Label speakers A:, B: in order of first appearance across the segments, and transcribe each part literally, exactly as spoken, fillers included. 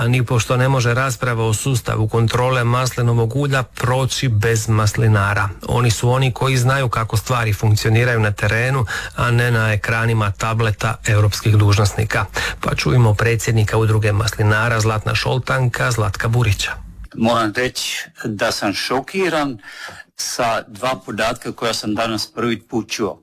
A: a nipošto ne može rasprava o sustavu kontrole maslinovog ulja proći bez maslinara. Oni su oni koji znaju kako stvari funkcioniraju na terenu, a ne na ekranima tableta europskih dužnosnika. Pa čujemo predsjednika udruge maslinara Zlatna Šoltanka, Zlatka Burića.
B: Moram reći da sam šokiran sa dva podatka koja sam danas prvi put čuo.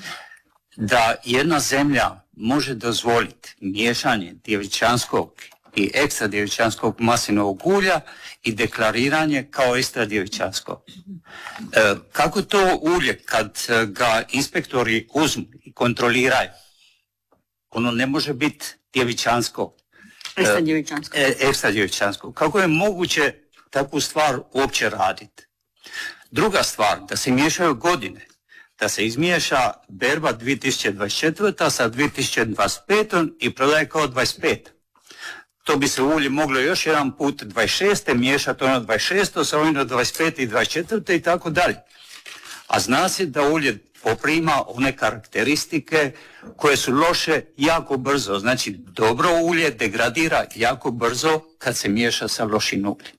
B: Da jedna zemlja može dozvoliti miješanje djevičanskog i ekstra djevičanskog maslinovog ulja i deklariranje kao ekstra djevičansko. E, kako to ulje kad ga inspektori uzmu i kontroliraju, ono ne može biti djevičansko.
C: Ekstra djevičansko.
B: E, ekstra djevičansko. Kako je moguće takvu stvar uopće raditi? Druga stvar, da se miješaju godine. Da se izmiješa berba dvije tisuće dvadeset četvrta sa dvije tisuće dvadeset peta i prodaje kao dvadeset peta. To bi se ulje moglo još jedan put dvadeset šeste miješati ono dvadeset šesto sa ovim dvadeset pete i dvadeset četvrte i tako dalje. A zna se da ulje poprima one karakteristike koje su loše jako brzo. Znači dobro ulje degradira jako brzo kad se miješa sa lošim uljem.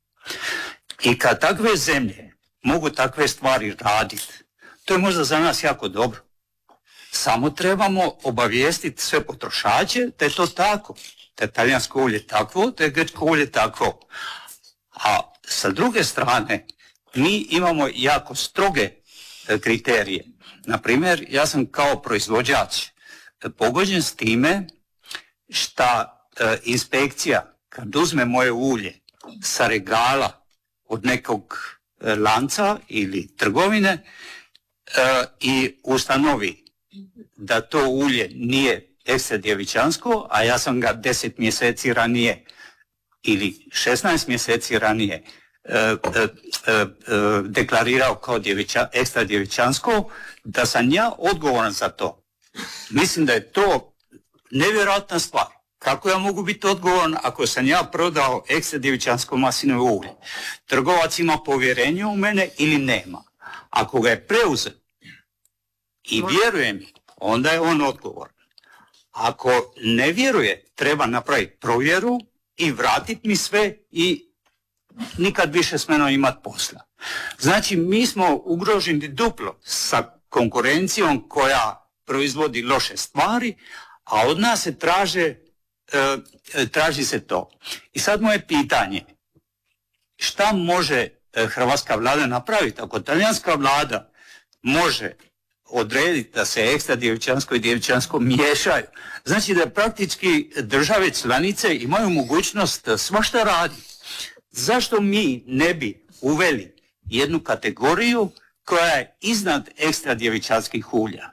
B: I kad takve zemlje mogu takve stvari raditi, to je možda za nas jako dobro. Samo trebamo obavijestiti sve potrošače da je to tako. Da je talijansko ulje takvo, da je grčko ulje takvo. A sa druge strane, mi imamo jako stroge kriterije. Naprimjer, ja sam kao proizvođač pogođen s time šta e, inspekcija kad uzme moje ulje sa regala od nekog e, lanca ili trgovine e, i ustanovi da to ulje nije ekstra djevičansko, a ja sam ga deset mjeseci ranije ili šesnaest mjeseci ranije e, e, e, deklarirao kao djeviča, ekstra djevičansko, da sam ja odgovoran za to. Mislim da je to nevjerojatna stvar. Kako ja mogu biti odgovoran ako sam ja prodao ekstra djevičansko maslinovo ulje? Trgovac ima povjerenje u mene ili nema? Ako ga je preuzeo i vjeruje mi, onda je on odgovoran. Ako ne vjeruje, treba napraviti provjeru i vratiti mi sve i nikad više s menom imati posla. Znači, mi smo ugroženi duplo sa konkurencijom koja proizvodi loše stvari, a od nas se traže, e, traži se to. I sad moje pitanje, šta može hrvatska vlada napraviti? Ako talijanska vlada može odrediti da se ekstra djevičansko i djevičansko miješaju, znači da praktički države članice imaju mogućnost svašta raditi. Zašto mi ne bi uveli jednu kategoriju koja je iznad ekstra djevičanskih ulja?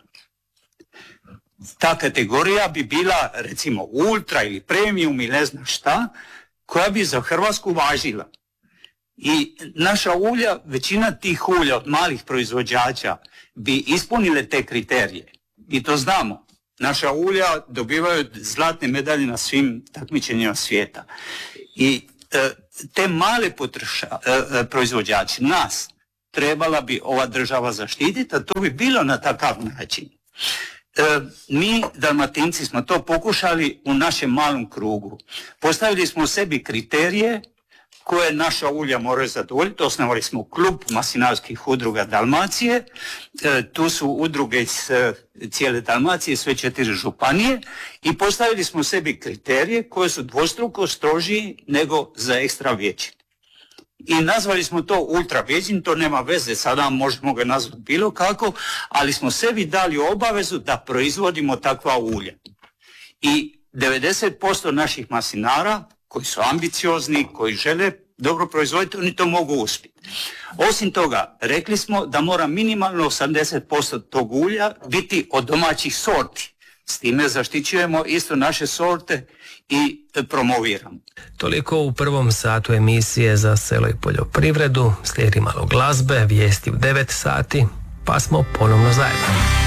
B: Ta kategorija bi bila recimo ultra ili premium ili ne znam šta, koja bi za Hrvatsku važila. I naša ulja, većina tih ulja od malih proizvođača bi ispunile te kriterije. I to znamo. Naša ulja dobivaju zlatne medalje na svim takmičenjima svijeta. I e, te male potroša, e, proizvođači, nas, trebala bi ova država zaštititi, a to bi bilo na takav način. E, mi, Dalmatinci, smo to pokušali u našem malom krugu. Postavili smo sebi kriterije koje naša ulja moraju zadovoljiti. Osnovali smo klub maslinarskih udruga Dalmacije. E, tu su udruge iz e, cijele Dalmacije, sve četiri županije, i postavili smo sebi kriterije koje su dvostruko strožiji nego za ekstra vječin. I nazvali smo to ultra vječin, to nema veze, sada možemo ga nazvati bilo kako, ali smo sebi dali obavezu da proizvodimo takva ulja. I devedeset posto naših maslinara koji su ambiciozni, koji žele dobro proizvoditi, oni to mogu uspjeti. Osim toga, rekli smo da mora minimalno osamdeset posto tog ulja biti od domaćih sorti. S time zaštićujemo isto naše sorte i promoviramo.
A: Toliko u prvom satu emisije Za selo i poljoprivredu. Slijedi malo glazbe, vijesti u devet sati, pa smo ponovno zajedno.